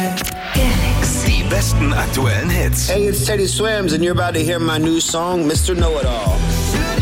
Die besten aktuellen Hits. Hey, it's Teddy Swims and you're about to hear my new song, Mr. Know-It-All.